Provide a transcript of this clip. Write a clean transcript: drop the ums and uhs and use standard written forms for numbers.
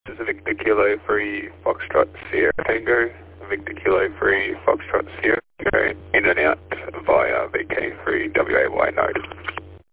This is Victor Kilo 3 Foxtrot Sierra Tango, Victor Kilo 3 Foxtrot Sierra Tango, in and out via VK3 WAY node.